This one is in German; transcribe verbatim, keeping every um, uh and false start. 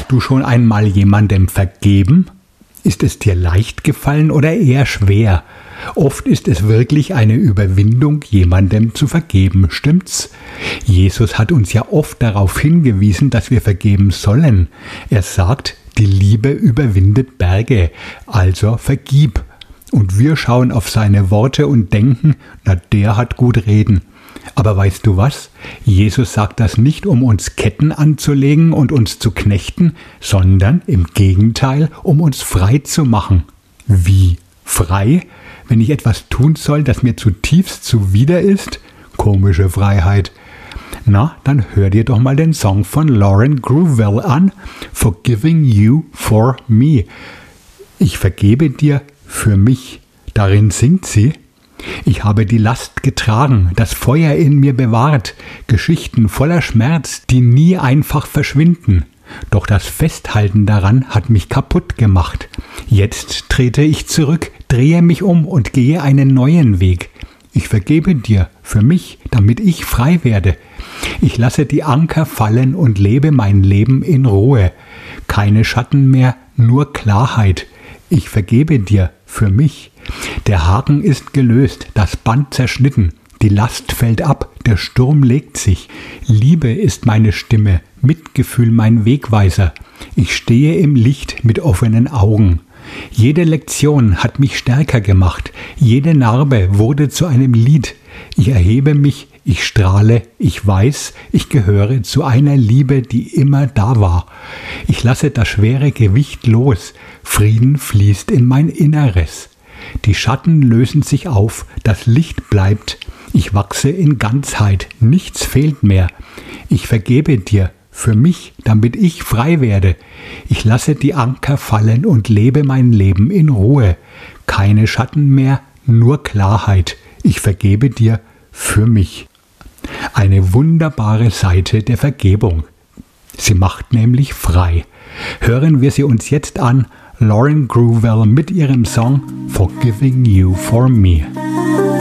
Hast du schon einmal jemandem vergeben? Ist es dir leicht gefallen oder eher schwer? Oft ist es wirklich eine Überwindung, jemandem zu vergeben, stimmt's? Jesus hat uns ja oft darauf hingewiesen, dass wir vergeben sollen. Er sagt, die Liebe überwindet Berge, also vergib. Und wir schauen auf seine Worte und denken, na, der hat gut reden. Aber weißt du was? Jesus sagt das nicht, um uns Ketten anzulegen und uns zu knechten, sondern im Gegenteil, um uns frei zu machen. Wie? Frei? Wenn ich etwas tun soll, das mir zutiefst zuwider ist? Komische Freiheit. Na, dann hör dir doch mal den Song von Lauren Gruvell an, Forgiving You for Me. Ich vergebe dir für mich. Darin singt sie: Ich habe die Last getragen, das Feuer in mir bewahrt, Geschichten voller Schmerz, die nie einfach verschwinden. Doch das Festhalten daran hat mich kaputt gemacht. Jetzt trete ich zurück, drehe mich um und gehe einen neuen Weg. Ich vergebe dir für mich, damit ich frei werde. Ich lasse die Anker fallen und lebe mein Leben in Ruhe. Keine Schatten mehr, nur Klarheit. Ich vergebe dir für mich. Der Haken ist gelöst, das Band zerschnitten. Die Last fällt ab, der Sturm legt sich. Liebe ist meine Stimme, Mitgefühl mein Wegweiser. Ich stehe im Licht mit offenen Augen. Jede Lektion hat mich stärker gemacht. Jede Narbe wurde zu einem Lied. Ich erhebe mich, ich strahle, ich weiß, ich gehöre zu einer Liebe, die immer da war. Ich lasse das schwere Gewicht los. Frieden fließt in mein Inneres. Die Schatten lösen sich auf, das Licht bleibt. Ich wachse in Ganzheit, nichts fehlt mehr. Ich vergebe dir für mich, damit ich frei werde. Ich lasse die Anker fallen und lebe mein Leben in Ruhe. Keine Schatten mehr, nur Klarheit. Ich vergebe dir für mich. Eine wunderbare Seite der Vergebung. Sie macht nämlich frei. Hören wir sie uns jetzt an. Lauren Gruvell mit ihrem Song Forgiving You for Me.